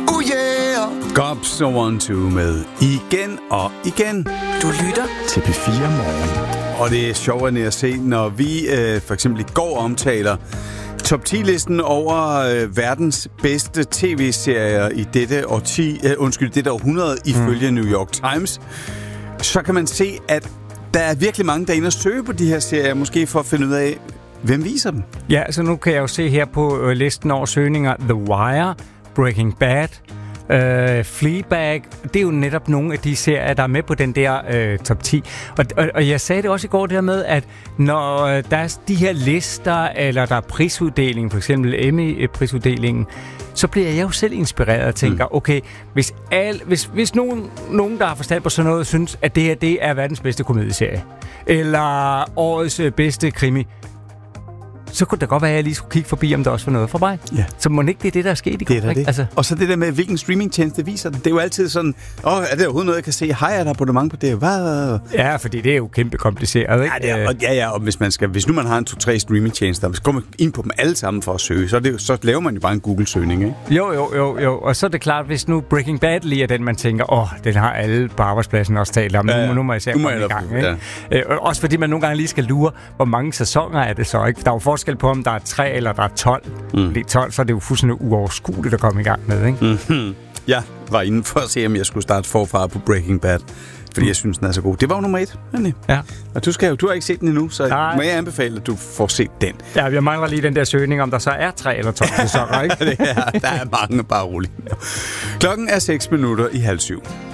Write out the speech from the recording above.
Oh yeah. Gob So Want To med Igen og Igen. Du lytter til P4 Morgen. Og det er sjovere at se, når vi for eksempel i går omtaler top 10-listen over verdens bedste tv-serier i dette århundrede ifølge New York Times. Så kan man se, at der er virkelig mange, der er inde og søge på de her serier, måske for at finde ud af, hvem viser dem. Ja, så nu kan jeg jo se her på listen over søgninger The Wire, Breaking Bad, Fleabag. Det er jo netop nogle af de serier, der er med på den der top 10. Og jeg sagde det også i går der med, at når der er de her lister, eller der er prisuddeling, for eksempel Emmy-prisuddelingen, så bliver jeg jo selv inspireret og tænker, okay, hvis nogen, der har forstand på sådan noget, synes, at det her det er verdens bedste komedieserie, eller årets bedste krimi, så kunne det godt være, at jeg lige skulle kigge forbi, om der også var noget for mig. Ja. Så må ikke det er det, der er sket i går. Det. Altså. Og så det der med, hvilken streamingtjeneste viser det. Det er jo altid sådan, er det overhovedet noget, jeg kan se? Hej, er der abonnement på det? Hvad? Ja, fordi det er jo kæmpe kompliceret, ikke? Ja, og hvis nu man har en 2-3 streamingtjenester, så går man ind på dem alle sammen for at søge, så laver man jo bare en Google-søgning, ikke? Jo. Og så er det klart, hvis nu Breaking Bad lige er den, man tænker, den har alle på arbejdspladsen også talt om. Ja. Nu må jeg se komme i gang, ikke? Ja. Også fordi man nogle gange lige skal lure, hvor mange sæsoner er det så, ikke? Der er jo forskel på, om der er 3 eller der er 12. Fordi 12, så er det jo fuldstændig uoverskueligt at komme i gang med, ikke? Mm-hmm. Jeg var inde for at se, om jeg skulle starte forfra på Breaking Bad, fordi jeg synes, den er så god. Det var jo nummer 1. Ja. Og du har ikke set den endnu, så må jeg anbefale, at du får set den. Ja, jeg mangler lige den der søgning, om der så er 3 eller 12 sæsoner, ikke? Der er mange, bare roligt. Klokken er 6:06.